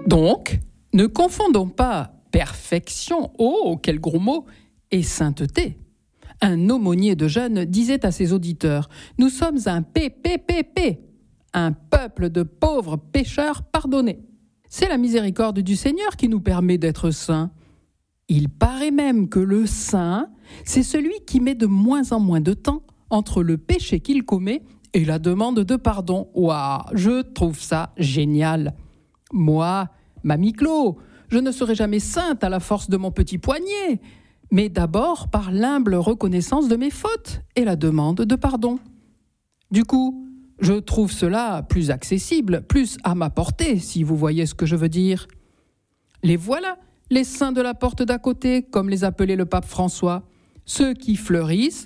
Donc, ne confondons pas perfection, oh, quel gros mot, et sainteté. Un aumônier de jeûne disait à ses auditeurs « Nous sommes un PPPP, un peuple de pauvres pécheurs pardonnés. » C'est la miséricorde du Seigneur qui nous permet d'être saints. Il paraît même que le saint, c'est celui qui met de moins en moins de temps entre le péché qu'il commet et la demande de pardon. Waouh, je trouve ça génial. Moi, Mamie Clo, je ne serai jamais sainte à la force de mon petit poignet, mais d'abord par l'humble reconnaissance de mes fautes et la demande de pardon. Du coup, je trouve cela plus accessible, plus à ma portée, si vous voyez ce que je veux dire. Les voilà, les saints de la porte d'à côté, comme les appelait le pape François, ceux qui fleurissent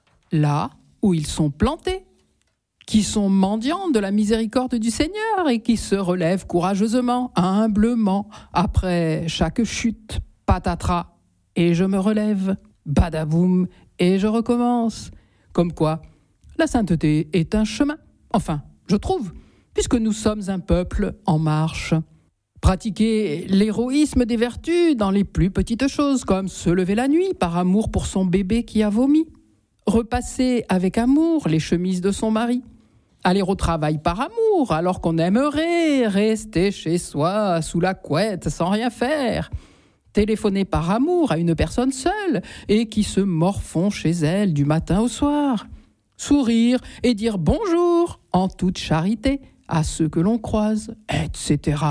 là où ils sont plantés, qui sont mendiants de la miséricorde du Seigneur et qui se relèvent courageusement, humblement, après chaque chute, patatras, et je me relève, badaboum, et je recommence. Comme quoi, la sainteté est un chemin, enfin, je trouve, puisque nous sommes un peuple en marche. Pratiquer l'héroïsme des vertus dans les plus petites choses, comme se lever la nuit par amour pour son bébé qui a vomi, repasser avec amour les chemises de son mari, aller au travail par amour alors qu'on aimerait rester chez soi sous la couette sans rien faire, téléphoner par amour à une personne seule et qui se morfond chez elle du matin au soir, sourire et dire bonjour en toute charité à ceux que l'on croise, etc.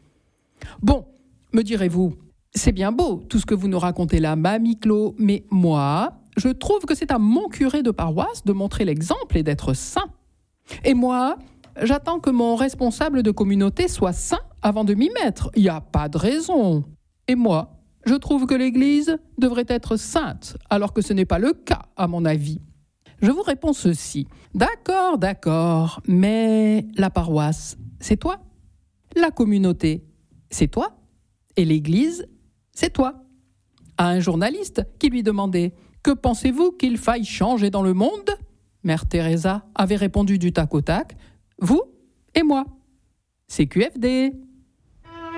Bon, me direz-vous, c'est bien beau tout ce que vous nous racontez là, Mamie Clo, mais moi, je trouve que c'est à mon curé de paroisse de montrer l'exemple et d'être saint. Et moi, j'attends que mon responsable de communauté soit saint avant de m'y mettre. Il n'y a pas de raison. Et moi, je trouve que l'Église devrait être sainte, alors que ce n'est pas le cas, à mon avis. Je vous réponds ceci. D'accord, mais la paroisse, c'est toi. La communauté, c'est toi. Et l'Église, c'est toi. À un journaliste qui lui demandait « Que pensez-vous qu'il faille changer dans le monde ?» Mère Teresa avait répondu du tac au tac « Vous et moi. » C'est QFD.